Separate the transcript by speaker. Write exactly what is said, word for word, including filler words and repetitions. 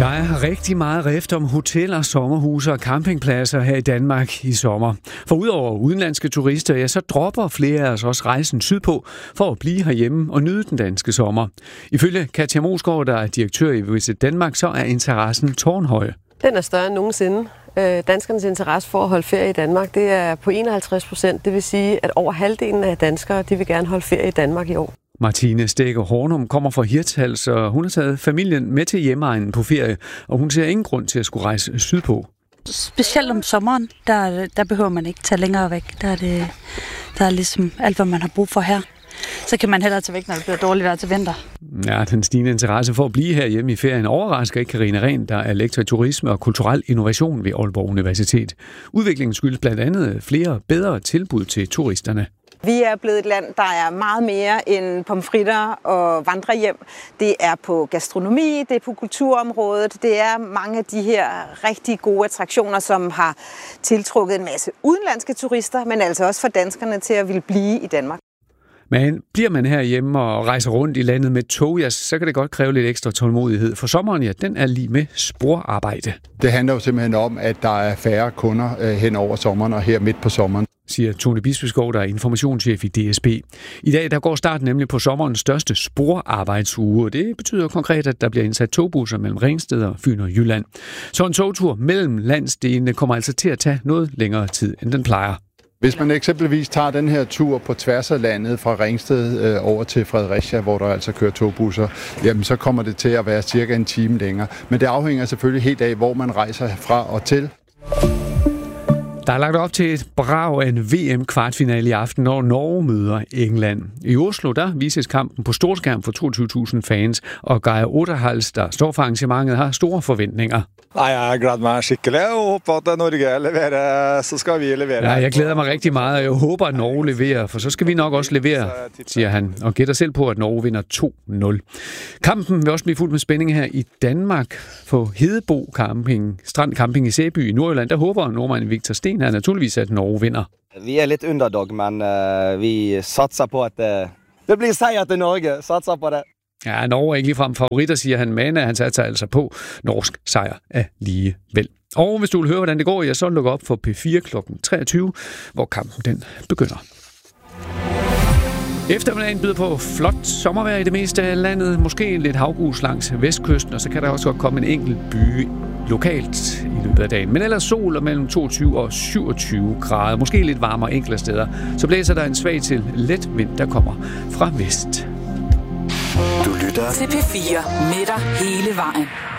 Speaker 1: Der er rigtig meget rift om hoteller, sommerhuse og campingpladser her i Danmark i sommer. For udover udenlandske turister, ja, så dropper flere af os også rejsen sydpå for at blive herhjemme og nyde den danske sommer. Ifølge Katja Mosgaard, der er direktør i Visit Danmark, så er interessen tårnhøj.
Speaker 2: Den er større end nogensinde. Danskernes interesse for at holde ferie i Danmark, det er på enoghalvtreds procent. Det vil sige, at over halvdelen af danskere, de vil gerne holde ferie i Danmark i år.
Speaker 1: Martine Stække Hornum kommer fra Hirtshals, og hun har taget familien med til hjemegnen på ferie, og hun ser ingen grund til at skulle rejse sydpå.
Speaker 3: Specielt om sommeren, der, der behøver man ikke tage længere væk. Der er, det, der er ligesom alt, hvad man har brug for her. Så kan man hellere tage væk, når det bliver dårligt vejr til vinter.
Speaker 1: Ja, den stigende interesse for at blive herhjemme i ferien overrasker ikke Karina Rehn, der er lektor i turisme og kulturel innovation ved Aalborg Universitet. Udviklingen skyldes blandt andet flere bedre tilbud til turisterne.
Speaker 4: Vi er blevet et land, der er meget mere end pomfritter og vandrehjem. Det er på gastronomi, det er på kulturområdet, det er mange af de her rigtig gode attraktioner, som har tiltrukket en masse udenlandske turister, men altså også for danskerne til at ville blive i Danmark.
Speaker 1: Men bliver man herhjemme og rejser rundt i landet med tog, ja, så kan det godt kræve lidt ekstra tålmodighed. For sommeren, ja, den er lige med sporarbejde.
Speaker 5: Det handler jo simpelthen om, at der er færre kunder øh, hen over sommeren og her midt på sommeren,
Speaker 1: siger Tone Bispeskov, der er informationschef i D S B. I dag der går starten nemlig på sommerens største sporarbejdsuge, og det betyder konkret, at der bliver indsat togbusser mellem Ringsted og Fyn og Jylland. Så en togtur mellem landsdelene kommer altså til at tage noget længere tid, end den plejer.
Speaker 5: Hvis man eksempelvis tager den her tur på tværs af landet fra Ringsted øh, over til Fredericia, hvor der altså kører togbusser, jamen så kommer det til at være cirka en time længere. Men det afhænger selvfølgelig helt af, hvor man rejser fra og til.
Speaker 1: Der er lagt op til et brag af en V M-kvartfinale i aften, når Norge møder England. I Oslo der vises kampen på storskærm for toogtyve tusind fans, og Geir Otterhals, der står for arrangementet, har store forventninger.
Speaker 6: Nej, jeg glæder mig skikkelig og håber, at Norge leverer, så skal vi levere.
Speaker 1: Ja, jeg glæder mig rigtig meget, og jeg håber, at Norge leverer, for så skal vi nok også levere, siger han, og gætter selv på, at Norge vinder to nul. Kampen vil også blive fuldt med spænding her i Danmark på Hedebo Camping, Strand Camping i Sæby i Nordjylland. Der håber nordmanden Victor Sten her naturligvis, at Norge vinder.
Speaker 7: Vi er lidt underdog, men uh, vi satser på, at uh, det bliver sejr til Norge. Satser på det.
Speaker 1: Ja, Norge er ikke ligefrem favoritter, siger han, men han satser altså på norsk sejr alligevel. Og hvis du vil høre, hvordan det går, ja, så luk op for P fire klokken treogtyve, hvor kampen den begynder. Eftermiddagen byder på flot sommervejr i det meste af landet, måske lidt havgus langs vestkysten, og så kan der også godt komme en enkelt by lokalt i løbet af dagen. Men ellers sol og mellem toogtyve og syvogtyve grader, måske lidt varmere enkelte steder. Så blæser der en svag til let vind, der kommer fra vest.
Speaker 8: Du lytter til P fire med dig hele vejen.